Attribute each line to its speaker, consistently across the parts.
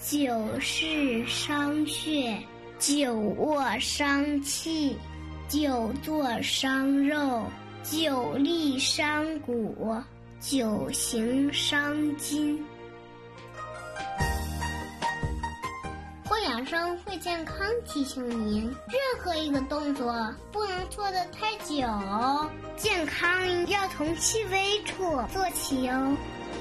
Speaker 1: 久视伤血，久卧伤气，久坐伤肉，久立伤骨，久行伤筋。会养生会健康提醒您，任何一个动作不能做得太久，健康要从细微处做起哦。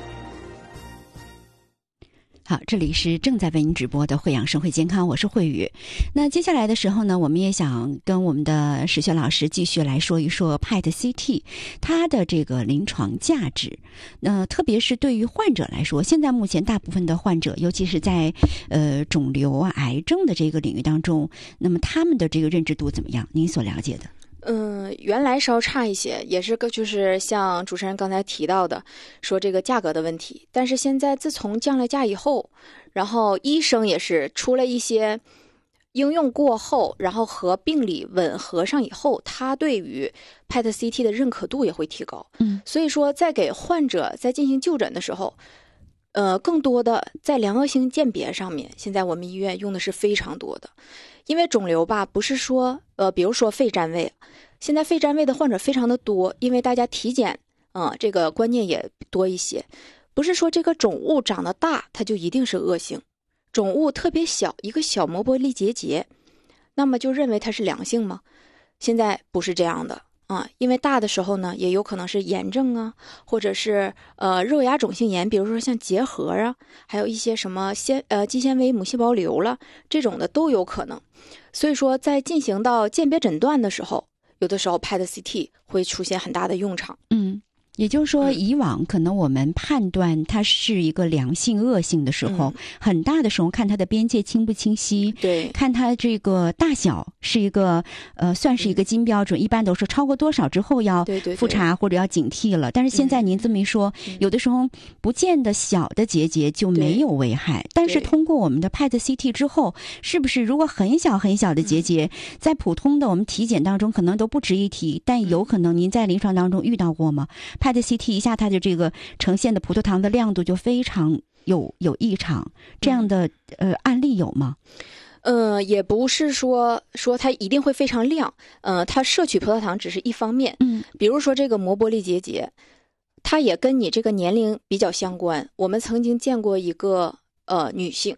Speaker 2: 好，这里是正在为您直播的慧养生会健康，我是慧宇。那接下来的时候呢，我们也想跟我们的石学老师继续来说一说 PET-CT 它的这个临床价值。特别是对于患者来说，现在目前大部分的患者，尤其是在肿瘤啊、癌症的这个领域当中，那么他们的这个认知度怎么样？您所了解的？
Speaker 3: 原来稍差一些，也是就是像主持人刚才提到的，说这个价格的问题。但是现在自从降了价以后，然后医生也是出了一些应用过后，然后和病理吻合上以后，他对于 PET-CT 的认可度也会提高。所以说在给患者在进行就诊的时候，更多的在良恶性鉴别上面，现在我们医院用的是非常多的。因为肿瘤吧，不是说比如说肺占位，现在肺占位的患者非常的多，因为大家体检这个观念也多一些，不是说这个肿物长得大它就一定是恶性，肿物特别小，一个小膜玻璃结节，那么就认为它是良性吗？现在不是这样的因为大的时候呢，也有可能是炎症啊，或者是肉芽肿性炎，比如说像结核啊，还有一些什么肌纤维母细胞瘤了，这种的都有可能。所以说在进行到鉴别诊断的时候，有的时候 PET-CT 会出现很大的用场。
Speaker 2: 也就是说，以往可能我们判断它是一个良性恶性的时候，很大的时候看它的边界清不清晰，
Speaker 3: 对，
Speaker 2: 看它这个大小是一个算是一个金标准，一般都是超过多少之后要复查或者要警惕了。但是现在您这么一说，有的时候不见得小的结节就没有危害，但是通过我们的 PET-CT 之后，是不是如果很小很小的结节，在普通的我们体检当中可能都不值一提，但有可能您在临床当中遇到过吗？PET-CT 一下它的这个呈现的葡萄糖的亮度就非常有异常，这样的案例有吗？
Speaker 3: 也不是说它一定会非常亮，它摄取葡萄糖只是一方面。比如说这个膜玻璃结节，它也跟你这个年龄比较相关。我们曾经见过一个女性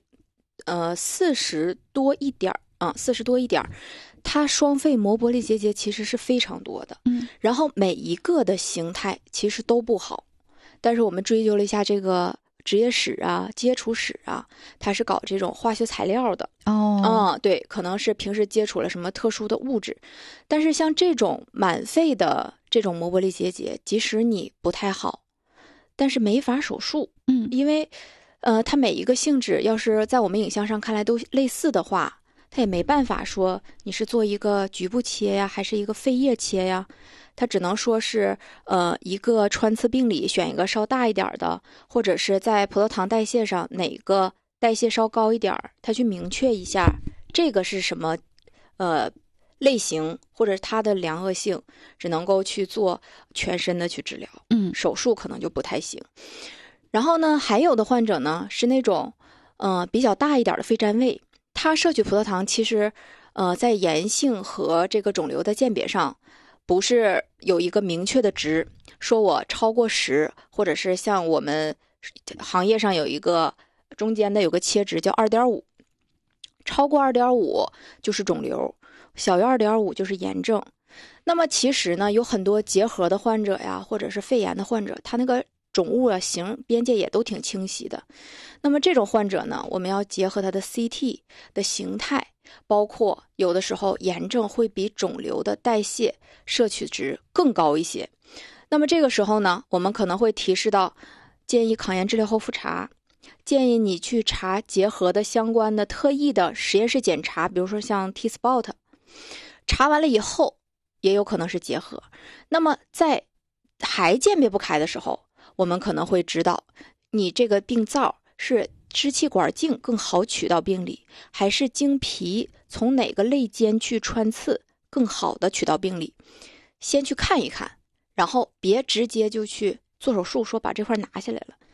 Speaker 3: ，40多一点，它双肺膜玻璃结节其实是非常多的，然后每一个的形态其实都不好，但是我们追究了一下这个职业史啊、接触史啊，它是搞这种化学材料的对，可能是平时接触了什么特殊的物质，但是像这种满肺的这种膜玻璃结节，即使你不太好，但是没法手术，因为它每一个性质要是在我们影像上看来都类似的话，它也没办法说你是做一个局部切呀，还是一个肺叶切呀，它只能说是一个穿刺病理选一个稍大一点的，或者是在葡萄糖代谢上哪个代谢稍高一点，它去明确一下这个是什么类型，或者它的良恶性，只能够去做全身的去治疗，手术可能就不太行。然后呢，还有的患者呢是那种比较大一点的肺占位，它摄取葡萄糖其实在炎性和这个肿瘤的鉴别上不是有一个明确的值，说我超过10，或者是像我们行业上有一个中间的有个切值叫 2.5， 超过 2.5 就是肿瘤，小于 2.5 就是炎症。那么其实呢，有很多结核的患者呀，或者是肺炎的患者，他那个肿物啊形边界也都挺清晰的。那么这种患者呢，我们要结合他的 CT 的形态，包括有的时候炎症会比肿瘤的代谢摄取值更高一些。那么这个时候呢，我们可能会提示到建议抗炎治疗后复查，建议你去查结核的相关的特异的实验室检查，比如说像 T-spot， 查完了以后也有可能是结核。那么在还鉴别不开的时候，我们可能会知道你这个病灶是支气管镜更好取到病理，还是经皮从哪个肋间去穿刺更好的取到病理。先去看一看，然后别直接就去做手术说把这块拿下来了。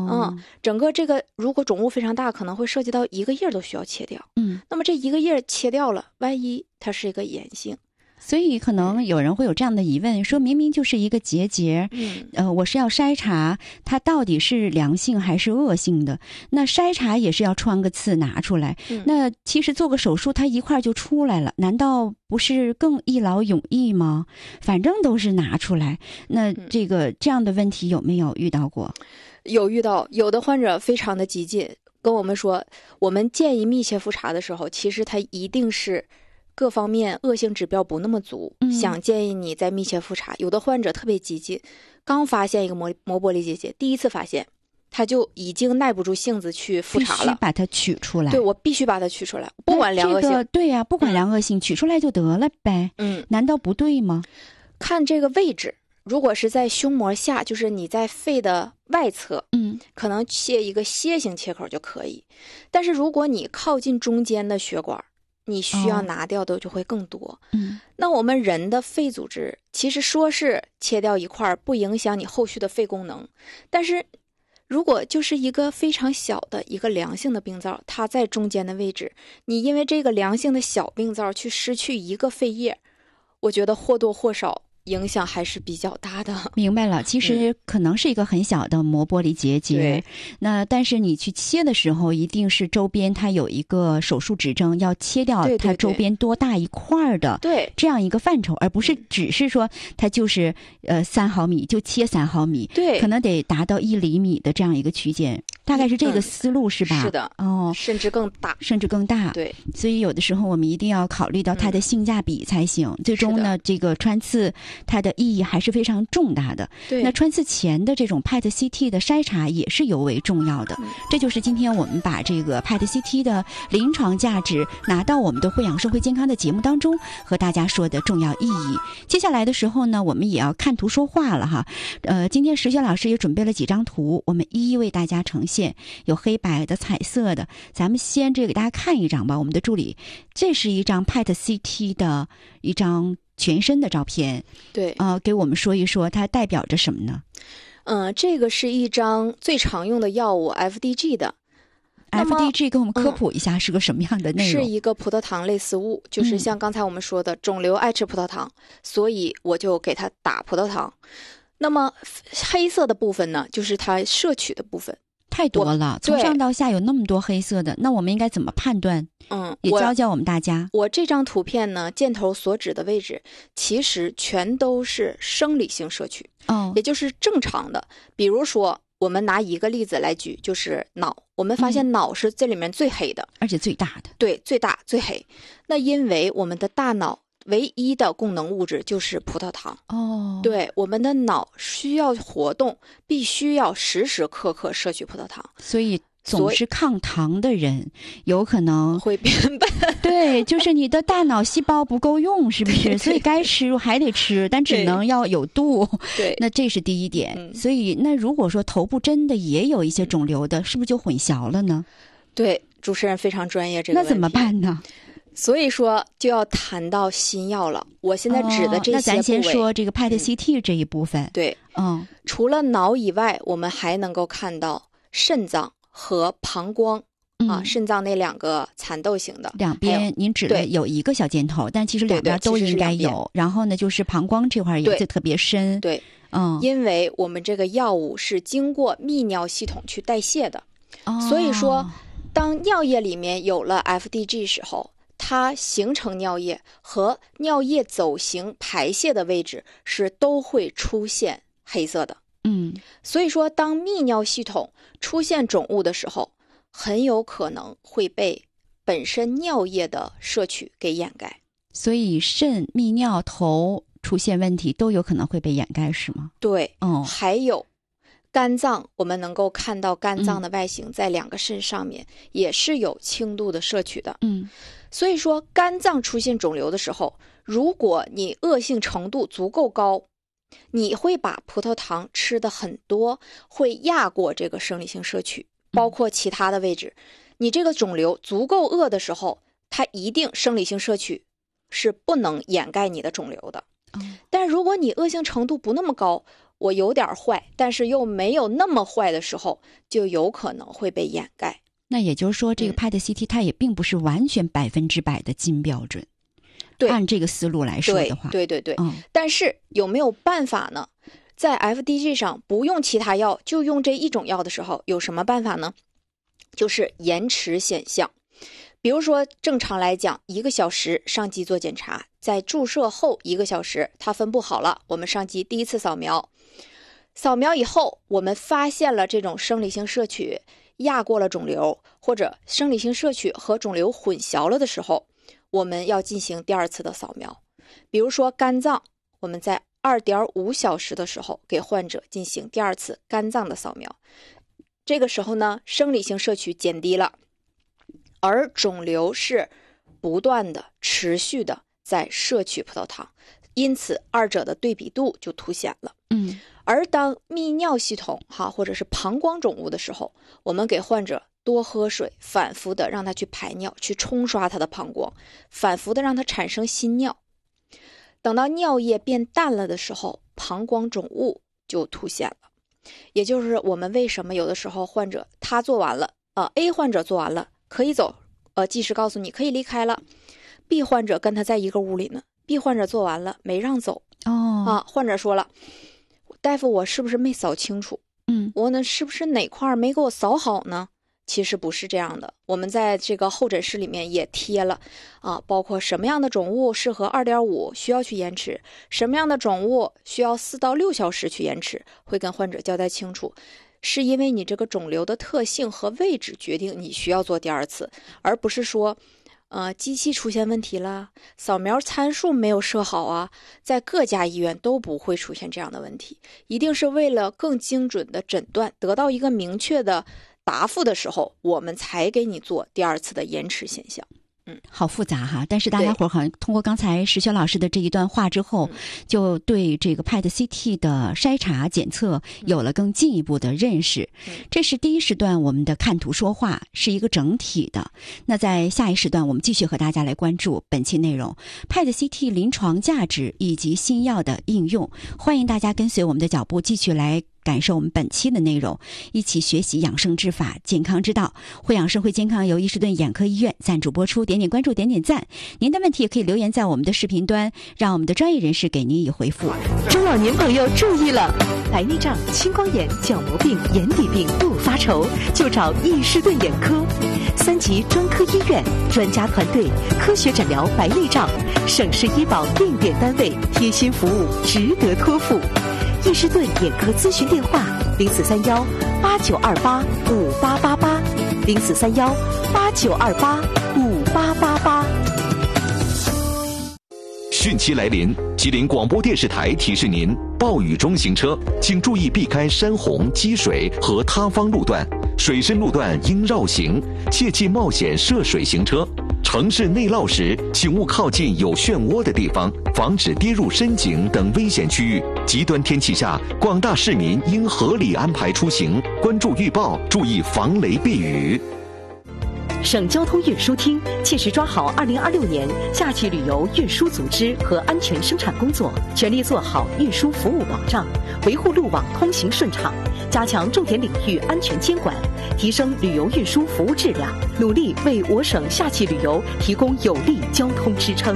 Speaker 3: 整个这个如果肿物非常大，可能会涉及到一个叶都需要切掉。那么这一个叶切掉了，万一它是一个炎性。
Speaker 2: 所以可能有人会有这样的疑问，说明明就是一个结节，我是要筛查它到底是良性还是恶性的。那筛查也是要穿个刺拿出来，那其实做个手术它一块就出来了，难道不是更一劳永逸吗？反正都是拿出来，那这样的问题有没有遇到过？
Speaker 3: 有遇到，有的患者非常的激进，跟我们说，我们建议密切复查的时候，其实它一定是各方面恶性指标不那么足，想建议你再密切复查。有的患者特别激进，刚发现一个膜玻璃结节，第一次发现，他就已经耐不住性子去复查了，
Speaker 2: 必须把它取出来。
Speaker 3: 对，我必须把它取出来，不管良恶性。
Speaker 2: 对呀，不管良恶性，取出来就得了呗。难道不对吗？
Speaker 3: 看这个位置，如果是在胸膜下，就是你在肺的外侧，可能切一个楔形切口就可以。但是如果你靠近中间的血管，你需要拿掉的就会更多。那我们人的肺组织其实说是切掉一块不影响你后续的肺功能，但是如果就是一个非常小的一个良性的病灶，它在中间的位置，你因为这个良性的小病灶去失去一个肺叶，我觉得或多或少影响还是比较大的。
Speaker 2: 明白了，其实可能是一个很小的膜玻璃结节，那但是你去切的时候，一定是周边它有一个手术指征，要切掉它周边多大一块的这样一个范畴，而不是只是说它就是3毫米就切3毫米，可能得达到1厘米的这样一个区间，大概是这个思路是吧？
Speaker 3: 是的，甚至更大，对。
Speaker 2: 所以有的时候我们一定要考虑到它的性价比才行。最终呢，这个穿刺它的意义还是非常重大的。那穿刺前的这种 PET-CT 的筛查也是尤为重要的。这就是今天我们把这个 PET-CT 的临床价值拿到我们的慧养社会健康的节目当中和大家说的重要意义。接下来的时候呢，我们也要看图说话了哈。今天石雪老师也准备了几张图，我们一一为大家呈现，有黑白的、彩色的。咱们先给大家看一张吧。我们的助理，这是一张 PET-CT 的一张全身的照片，
Speaker 3: 对，
Speaker 2: 给我们说一说它代表着什么呢？
Speaker 3: 这个是一张最常用的药物 FDG 的。
Speaker 2: FDG 给我们科普一下是个什么样的内容？
Speaker 3: 是一个葡萄糖类似物，就是像刚才我们说的，肿瘤爱吃葡萄糖，所以我就给它打葡萄糖。那么黑色的部分呢，就是它摄取的部分。
Speaker 2: 太多了，从上到下有那么多黑色的，那我们应该怎么判断？也教我们大家。
Speaker 3: 我这张图片呢，箭头所指的位置，其实全都是生理性摄取，也就是正常的。比如说，我们拿一个例子来举，就是脑。我们发现脑是这里面最黑的，
Speaker 2: 而且最大的。
Speaker 3: 对，最大最黑。那因为我们的大脑唯一的供能物质就是葡萄糖。对，我们的脑需要活动，必须要时时刻刻摄取葡萄糖，
Speaker 2: 所以总是抗糖的人有可能
Speaker 3: 会变笨。
Speaker 2: 对，就是你的大脑细胞不够用，是不是？所以该吃还得吃，但只能要有度。
Speaker 3: 对，
Speaker 2: 那这是第一点。所以那如果说头部真的也有一些肿瘤的，是不是就混淆了呢？
Speaker 3: 对，主持人非常专业，这个问题
Speaker 2: 那怎么办呢？
Speaker 3: 所以说就要谈到新药了。我现在指的这些部位，
Speaker 2: 那咱先说这个 PET-CT 这一部分。
Speaker 3: 对，除了脑以外，我们还能够看到肾脏和膀胱。肾脏那2个蚕豆型的，
Speaker 2: 两边您指的有一个小箭头，但其实两边都应该有。然后呢，就是膀胱这块也就特别深。
Speaker 3: 对，因为我们这个药物是经过泌尿系统去代谢的，所以说当尿液里面有了 FDG 时候，它形成尿液和尿液走行排泄的位置是都会出现黑色的。所以说当泌尿系统出现肿物的时候，很有可能会被本身尿液的摄取给掩盖。
Speaker 2: 所以肾、泌尿、头出现问题都有可能会被掩盖，是吗？
Speaker 3: 对，还有肝脏，我们能够看到肝脏的外形在2个肾上面也是有轻度的摄取的。所以说肝脏出现肿瘤的时候，如果你恶性程度足够高，你会把葡萄糖吃的很多，会压过这个生理性摄取，包括其他的位置。你这个肿瘤足够恶的时候，它一定生理性摄取是不能掩盖你的肿瘤的。但如果你恶性程度不那么高， 我有点坏，但是又没有那么坏的时候，就有可能会被掩盖。
Speaker 2: 那也就是说，这个 PET-CT 它也并不是完全100%的金标准。
Speaker 3: 对，
Speaker 2: 按这个思路来说的话，
Speaker 3: 对。但是有没有办法呢？在 FDG 上不用其他药，就用这一种药的时候，有什么办法呢？就是延迟显像。比如说，正常来讲，1个小时上机做检查，在注射后1个小时，它分布好了，我们上机第一次扫描，扫描以后，我们发现了这种生理性摄取压过了肿瘤，或者生理性摄取和肿瘤混淆了的时候，我们要进行第2次的扫描。比如说肝脏，我们在2.5小时的时候给患者进行第2次肝脏的扫描，这个时候呢，生理性摄取减低了，而肿瘤是不断的持续的在摄取葡萄糖，因此2者的对比度就凸显了。而当泌尿系统或者是膀胱肿物的时候，我们给患者多喝水，反复的让他去排尿，去冲刷他的膀胱，反复的让他产生新尿。等到尿液变淡了的时候，膀胱肿物就凸显了。也就是我们为什么有的时候患者他做完了，A 患者做完了可以走，技师告诉你可以离开了， B 患者跟他在一个屋里呢， B 患者做完了没让走。患者说了，大夫我是不是没扫清楚？我呢是不是哪块没给我扫好呢？其实不是这样的，我们在这个候诊室里面也贴了包括什么样的肿物适合 2.5 需要去延迟，什么样的肿物需要4到6小时去延迟，会跟患者交代清楚，是因为你这个肿瘤的特性和位置决定你需要做第2次，而不是说机器出现问题了，扫描参数没有设好啊，在各家医院都不会出现这样的问题，一定是为了更精准的诊断，得到一个明确的答复的时候，我们才给你做第2次的延迟现象。
Speaker 2: 好复杂哈，但是大家伙好像通过刚才石轩老师的这一段话之后，就对这个 PET-CT 的筛查检测有了更进一步的认识。这是第1时段我们的看图说话，是一个整体的。那在下一时段，我们继续和大家来关注本期内容 PET-CT 临床价值以及新药的应用。欢迎大家跟随我们的脚步继续来感受我们本期的内容，一起学习养生之法，健康之道。会养生会健康由伊士顿眼科医院赞助播出，点点关注，点点赞。您的问题也可以留言在我们的视频端，让我们的专业人士给您以回复。
Speaker 4: 中老年朋友注意了，白内障、青光眼、角膜病、眼底病不发愁，就找伊士顿眼科，3级专科医院，专家团队，科学诊疗白内障，省市医保定点单位，贴心服务，值得托付。伊士顿眼科咨询电话：0431-8928-5888，0431-8928-5888。
Speaker 5: 汛期来临，吉林广播电视台提示您：暴雨中行车，请注意避开山洪、积水和塌方路段，水深路段应绕行，切忌冒险涉水行车。城市内涝时，请勿靠近有漩涡的地方，防止跌入深井等危险区域。极端天气下，广大市民应合理安排出行，关注预报，注意防雷避雨。
Speaker 4: 省交通运输厅切实抓好2026年假期旅游运输组织和安全生产工作，全力做好运输服务保障，维护路网通行顺畅，加强重点领域安全监管，提升旅游运输服务质量，努力为我省夏季旅游提供有力交通支撑。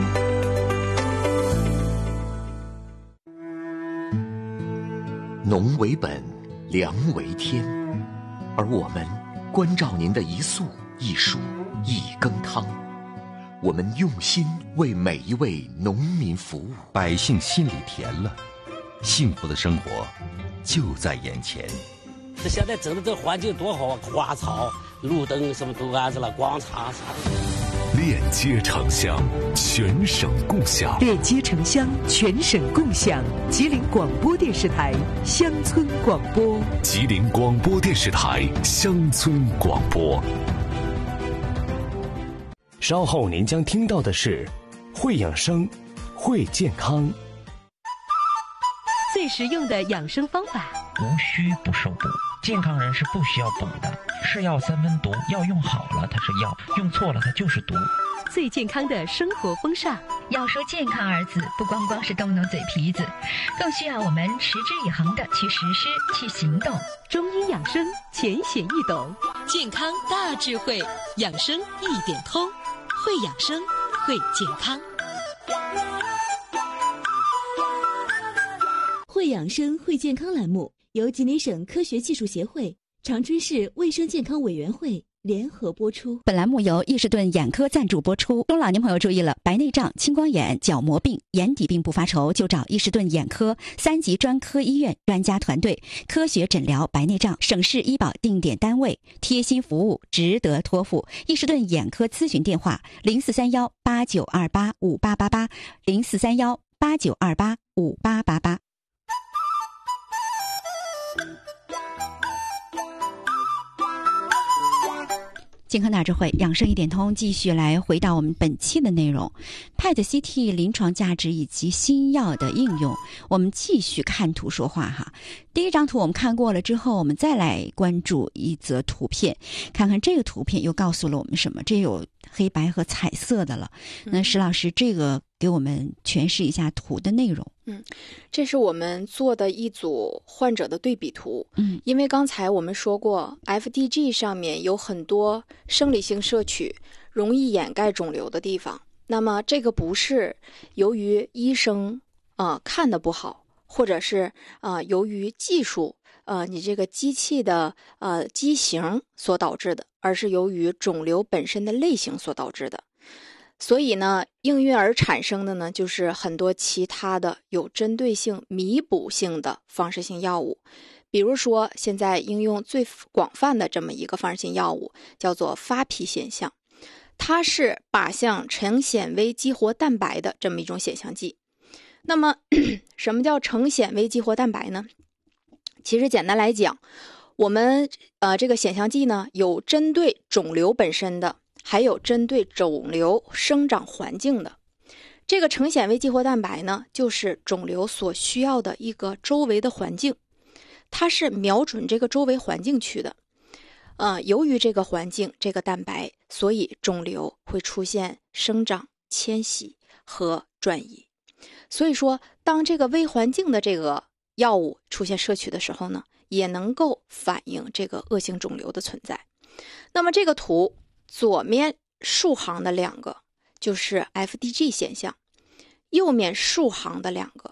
Speaker 6: 农为本，粮为天，而我们关照您的一粟一蔬一羹汤，我们用心为每一位农民服务，
Speaker 7: 百姓心里甜了，幸福的生活就在眼前。
Speaker 8: 这现在整的这环境多好啊，花草、路灯什么都安置了，广场啥的。
Speaker 9: 链接城乡，全省共享。
Speaker 4: 链接城乡，全省共享。吉林广播电视台乡村广播。
Speaker 9: 吉林广播电视台乡村广播。稍后您将听到的是会养生，会健康。
Speaker 4: 最实用的养生方法：
Speaker 10: 无虚不受补， 健康人是不需要补的，是药三分毒，药用好了它是药，用错了它就是毒。
Speaker 4: 最健康的生活风尚，
Speaker 11: 要说健康二字，不光光是动动嘴皮子，更需要我们持之以恒的去实施、去行动。
Speaker 4: 中医养生浅显易懂，
Speaker 12: 健康大智慧，养生一点通，会养生，会健康。
Speaker 13: 会养生会健康栏目由吉林省科学技术协会、长春市卫生健康委员会联合播出。
Speaker 2: 本栏目由益士顿眼科赞助播出。中老年朋友注意了，白内障、青光眼、角膜病、眼底病不发愁，就找益士顿眼科3级专科医院专家团队，科学诊疗白内障，省市医保定点单位，贴心服务，值得托付。益士顿眼科咨询电话：043189285888 043189285888。健康大智慧，养生一点通，继续来回到我们本期的内容 ，PET-CT 临床价值以及新药的应用。我们继续看图说话哈。第一张图我们看过了之后，我们再来关注一则图片，看看这个图片又告诉了我们什么。这有黑白和彩色的了。那石老师，这个给我们诠释一下图的内容。
Speaker 3: 这是我们做的一组患者的对比图。因为刚才我们说过 FDG 上面有很多生理性摄取容易掩盖肿瘤的地方，那么这个不是由于医生看得不好，或者是由于技术你这个机器的机型所导致的，而是由于肿瘤本身的类型所导致的。所以呢，应运而产生的呢，就是很多其他的有针对性、弥补性的放射性药物。比如说，现在应用最广泛的这么一个放射性药物，叫做发皮显像，它是靶向成显微激活蛋白的这么一种显像剂。那么，什么叫成显微激活蛋白呢？其实简单来讲，我们这个显像剂呢，有针对肿瘤本身的，还有针对肿瘤生长环境的。这个成显微激活蛋白呢，就是肿瘤所需要的一个周围的环境，它是瞄准这个周围环境去的。由于这个环境，这个蛋白，所以肿瘤会出现生长、迁徙和转移。所以说，当这个微环境的这个药物出现摄取的时候呢，也能够反映这个恶性肿瘤的存在。那么这个图左面竖行的2个就是 FDG 现象，右面竖行的2个